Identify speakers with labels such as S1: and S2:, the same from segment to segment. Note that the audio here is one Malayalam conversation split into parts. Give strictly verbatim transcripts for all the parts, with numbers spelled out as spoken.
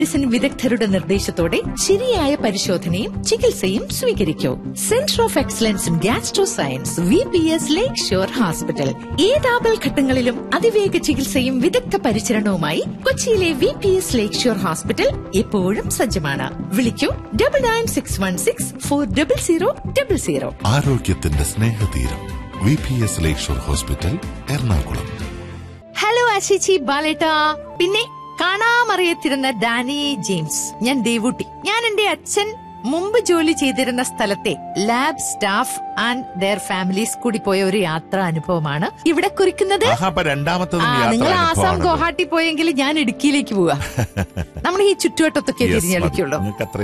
S1: മെഡിസിൻ വിദഗ്ധരുടെ നിർദ്ദേശത്തോടെ ശരിയായ പരിശോധനയും ചികിത്സയും സ്വീകരിക്കൂ. Centre of excellence in gastro science, V P S lake shore hospital. ഏതാപൽ ഘട്ടങ്ങളിലും അതിവേഗ ചികിത്സയും വിദഗ്ധ പരിചരണവുമായി കൊച്ചിയിലെ വി പി എസ് ലേക്ക് ഷോർ ഹോസ്പിറ്റൽ എപ്പോഴും സജ്ജമാണ്. വിളിക്കൂ double nine six one six four double zero double zero.
S2: ആരോഗ്യത്തിന്റെ സ്നേഹതീരം വി പി എസ് ലേക്ക് ഷോർ ഹോസ്പിറ്റൽ, എറണാകുളം.
S1: ഹലോ ആശിച്ചി, ബാലേട്ടാ. പിന്നെ കാണാമറിയത്തിരുന്ന ഡാനി ജെയിംസ്. ഞാൻ ദേവൂട്ടി. ഞാൻ എന്റെ അച്ഛൻ മുമ്പ് ജോലി ചെയ്തിരുന്ന സ്ഥലത്തെ lab staff and their families കൂടി പോയ ഒരു യാത്രാ അനുഭവമാണ് ഇവിടെ കുറിക്കുന്നത്. നിങ്ങൾ ആസാം ഗുവാഹട്ടി പോയെങ്കിൽ ഞാൻ ഇടുക്കിയിലേക്ക് പോവാ. നമ്മൾ ഈ ചുറ്റുവട്ടത്തൊക്കെ തിരിഞ്ഞളിക്കുള്ളൂ.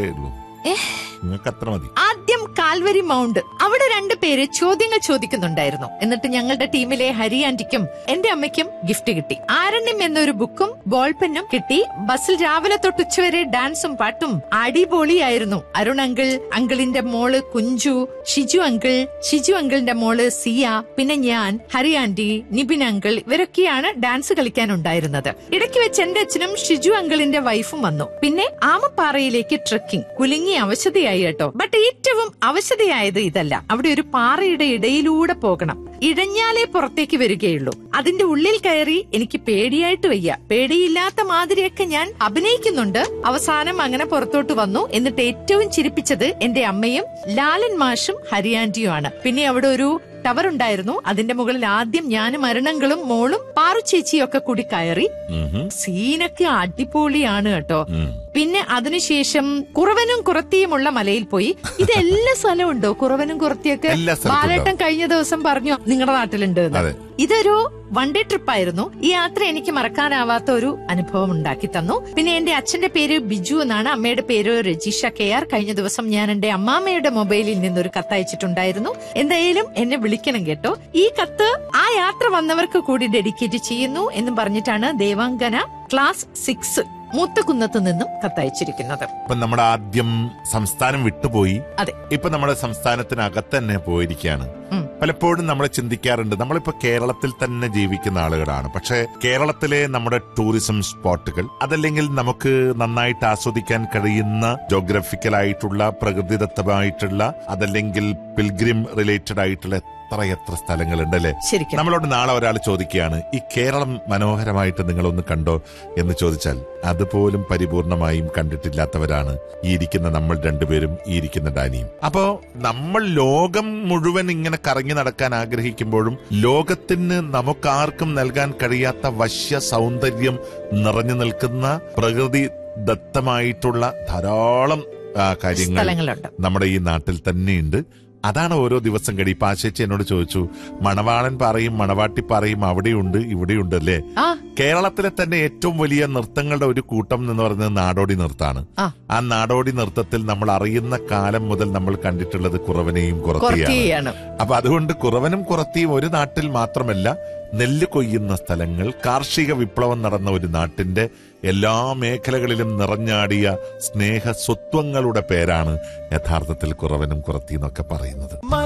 S1: ആദ്യം കാൽവരി മൗണ്ട്. അവിടെ രണ്ടു പേര് ചോദ്യങ്ങൾ ചോദിക്കുന്നുണ്ടായിരുന്നു. എന്നിട്ട് ഞങ്ങളുടെ ടീമിലെ ഹരി ആന്റിക്കും എന്റെ അമ്മയ്ക്കും ഗിഫ്റ്റ് കിട്ടി. ആരണ്യം എന്നൊരു ബുക്കും ബോൾ പെന്നും കിട്ടി. ബസ്സിൽ രാവിലെ തൊട്ട് ഉച്ചവരെ ഡാൻസും പാട്ടും അടിപൊളിയായിരുന്നു. അരുൺ അങ്കിൾ, അങ്കിളിന്റെ മോള് കുഞ്ചു, ഷിജു അങ്കിൾ, ഷിജു അങ്കിളിന്റെ മോള് സിയ, പിന്നെ ഞാൻ, ഹരി ആന്റി, നിബിൻ അങ്കിൾ, ഇവരൊക്കെയാണ് ഡാൻസ് കളിക്കാനുണ്ടായിരുന്നത്. ഇടയ്ക്ക് വെച്ച് എന്റെ അച്ഛനും ഷിജു അങ്കിളിന്റെ വൈഫും വന്നു. പിന്നെ ആമപ്പാറയിലേക്ക് ട്രക്കിംഗ്. കുലുങ്ങി അവശതയായി കേട്ടോ. ബട്ട് ഏറ്റവും അവശതയായത് ഇതല്ല. അവിടെ ഒരു പാറയുടെ ഇടയിലൂടെ പോകണം. ഇഴഞ്ഞാലേ പുറത്തേക്ക് വരികയുള്ളൂ. അതിന്റെ ഉള്ളിൽ കയറി എനിക്ക് പേടിയായിട്ട് വയ്യ. പേടിയില്ലാത്ത മാതിരിയൊക്കെ ഞാൻ അഭിനയിക്കുന്നുണ്ട്. അവസാനം അങ്ങനെ പുറത്തോട്ട് വന്നു. എന്നിട്ട് ഏറ്റവും ചിരിപ്പിച്ചത് എന്റെ അമ്മയും ലാലൻ മാഷും ഹരിയാന്റിയുമാണ്. പിന്നെ അവിടെ ഒരു ടവർ ഉണ്ടായിരുന്നു. അതിന്റെ മുകളിൽ ആദ്യം ഞാനും അരുണങ്ങളും മോളും പാറു ചേച്ചിയും ഒക്കെ കൂടി കയറി. സീനൊക്കെ അടിപൊളിയാണ് കേട്ടോ. പിന്നെ അതിനുശേഷം കുറവനും കുറത്തിയുമുള്ള മലയിൽ പോയി. ഇതെല്ലാ സ്ഥലവും ഉണ്ടോ? കുറവനും കുറത്തിയൊക്കെ ബാലേട്ടൻ കഴിഞ്ഞ ദിവസം പറഞ്ഞു നിങ്ങളുടെ നാട്ടിലുണ്ട്. ഇതൊരു വൺ ഡേ ട്രിപ്പായിരുന്നു. ഈ യാത്ര എനിക്ക് മറക്കാനാവാത്ത ഒരു അനുഭവം ഉണ്ടാക്കി തന്നു. പിന്നെ എന്റെ അച്ഛന്റെ പേര് ബിജു എന്നാണ്. അമ്മയുടെ പേര് രജിഷ കെ ആർ. കഴിഞ്ഞ ദിവസം ഞാൻ എന്റെ അമ്മാമ്മയുടെ മൊബൈലിൽ നിന്നൊരു കത്ത് അയച്ചിട്ടുണ്ടായിരുന്നു. എന്തായാലും എന്നെ വിളിക്കണം കേട്ടോ. ഈ കത്ത് ആ യാത്ര വന്നവർക്ക് കൂടി ഡെഡിക്കേറ്റ് ചെയ്യുന്നു എന്നും പറഞ്ഞിട്ടാണ് ദേവാംഗന ക്ലാസ് സിക്സ് മൂത്തകുന്നത്ത് നിന്നും കത്തയച്ചിരിക്കുന്നത്.
S2: ഇപ്പൊ നമ്മുടെ ആദ്യം സംസ്ഥാനം വിട്ടുപോയി.
S1: അതെ,
S2: ഇപ്പൊ നമ്മുടെ സംസ്ഥാനത്തിനകത്ത് തന്നെ പോയിരിക്കുകയാണ്. പലപ്പോഴും നമ്മൾ ചിന്തിക്കാറുണ്ട്, നമ്മളിപ്പോ കേരളത്തിൽ തന്നെ ജീവിക്കുന്ന ആളുകളാണ്. പക്ഷെ കേരളത്തിലെ നമ്മുടെ ടൂറിസം സ്പോട്ടുകൾ, അതല്ലെങ്കിൽ നമുക്ക് നന്നായിട്ട് ആസ്വദിക്കാൻ കഴിയുന്ന ജോഗ്രഫിക്കലായിട്ടുള്ള, പ്രകൃതിദത്തമായിട്ടുള്ള, അതല്ലെങ്കിൽ പിൽഗ്രിം റിലേറ്റഡ് ആയിട്ടുള്ള എത്ര എത്ര സ്ഥലങ്ങളുണ്ട് അല്ലെ? നമ്മളോട് നാളെ ഒരാൾ ചോദിക്കുകയാണ്, ഈ കേരളം മനോഹരമായിട്ട് നിങ്ങളൊന്ന് കണ്ടോ എന്ന് ചോദിച്ചാൽ അതുപോലും പരിപൂർണമായും കണ്ടിട്ടില്ലാത്തവരാണ് ഈ ഇരിക്കുന്ന നമ്മൾ രണ്ടുപേരും, ഈ ഇരിക്കുന്ന ഡാനിയും. അപ്പോ നമ്മൾ ലോകം മുഴുവൻ ഇങ്ങനെ കറങ്ങി നടക്കാൻ ആഗ്രഹിക്കുമ്പോഴും ലോകത്തിന് നമുക്കാർക്കും നൽകാൻ കഴിയാത്ത വശ്യ സൗന്ദര്യം നിറഞ്ഞു നിൽക്കുന്ന പ്രകൃതി ദത്തമായിട്ടുള്ള ധാരാളം കാര്യങ്ങൾ നമ്മുടെ ഈ നാട്ടിൽ തന്നെയുണ്ട്. അതാണ് ഓരോ ദിവസം കഴിയും. ഇപ്പൊ ആശേച്ചി എന്നോട് ചോദിച്ചു, മണവാളൻ പാറയും മണവാട്ടി പാറയും അവിടെയുണ്ട് ഇവിടെയുണ്ട് അല്ലേ? കേരളത്തിലെ തന്നെ ഏറ്റവും വലിയ നൃത്തങ്ങളുടെ ഒരു കൂട്ടം എന്ന് പറയുന്നത് നാടോടി നൃത്തമാണ്. ആ നാടോടി നൃത്തത്തിൽ നമ്മൾ അറിയുന്ന കാലം മുതൽ നമ്മൾ കണ്ടിട്ടുള്ളത് കുറവനെയും കുറത്തിയാണ്. അപ്പൊ അതുകൊണ്ട് കുറവനും കുറത്തിയും ഒരു നാട്ടിൽ മാത്രമല്ല, നെല്ല് കൊയ്യുന്ന സ്ഥലങ്ങൾ, കാർഷിക വിപ്ലവം നടന്ന ഒരു നാട്ടിന്റെ എല്ലാ മേഖലകളിലും നിറഞ്ഞാടിയ സ്നേഹ സ്വത്വങ്ങളുടെ പേരാണ് യഥാർത്ഥത്തിൽ കുറവനും കുറത്തി എന്നൊക്കെ പറയുന്നത്.